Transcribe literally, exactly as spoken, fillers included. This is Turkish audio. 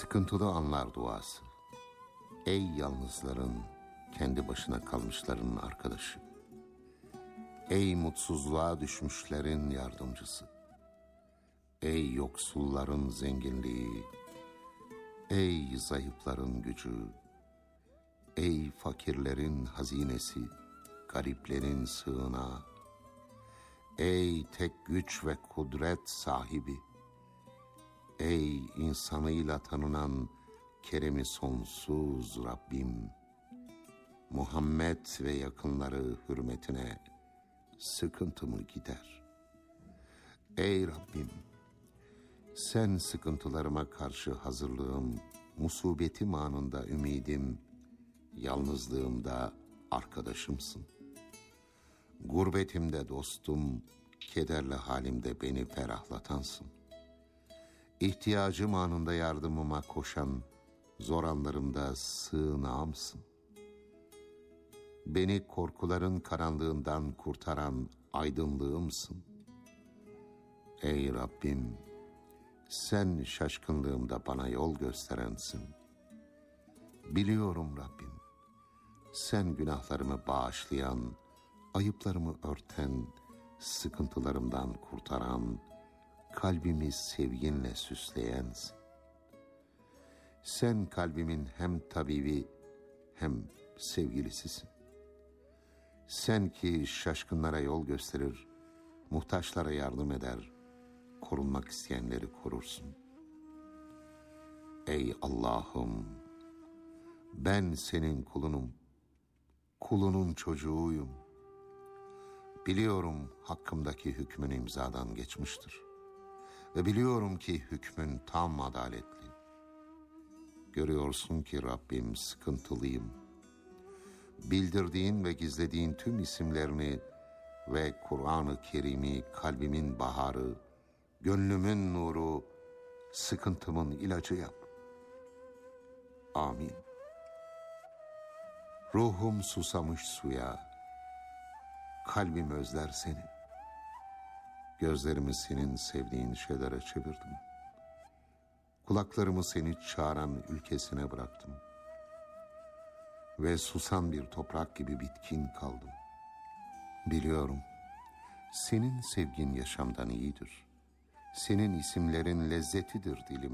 Sıkıntılı anlar duası. Ey yalnızların, kendi başına kalmışların arkadaşı. Ey mutsuzluğa düşmüşlerin yardımcısı. Ey yoksulların zenginliği. Ey zayıfların gücü. Ey fakirlerin hazinesi, gariplerin sığınağı. Ey tek güç ve kudret sahibi. Ey insanıyla tanınan keremi sonsuz Rabbim. Muhammed ve yakınları hürmetine sıkıntımı gider. Ey Rabbim, sen sıkıntılarıma karşı hazırlığım, musibetim anında ümidim, yalnızlığımda arkadaşımsın. Gurbetimde dostum, kederli halimde beni ferahlatansın. İhtiyacım anında yardımıma koşan, zor anlarımda sığınağımsın. Beni korkuların karanlığından kurtaran aydınlığımsın. Ey Rabbim, sen şaşkınlığımda bana yol gösterensin. Biliyorum Rabbim, sen günahlarımı bağışlayan, ayıplarımı örten, sıkıntılarımdan kurtaran, kalbimi sevginle süsleyensin. Sen kalbimin hem tabibi hem sevgilisisin. Sen ki şaşkınlara yol gösterir, muhtaçlara yardım eder, korunmak isteyenleri korursun. Ey Allah'ım, ben senin kulunum, kulunun çocuğuyum. Biliyorum hakkımdaki hükmün imzadan geçmiştir. Ve biliyorum ki hükmün tam adaletli. Görüyorsun ki Rabbim sıkıntılıyım. Bildirdiğin ve gizlediğin tüm isimlerini ve Kur'an-ı Kerim'i kalbimin baharı, gönlümün nuru, sıkıntımın ilacı yap. Amin. Ruhum susamış suya, kalbim özler seni. Gözlerimi senin sevdiğin şeylere çevirdim. Kulaklarımı seni çağıran ülkesine bıraktım. Ve susan bir toprak gibi bitkin kaldım. Biliyorum, senin sevgin yaşamdan iyidir. Senin isimlerin lezzetidir dilime.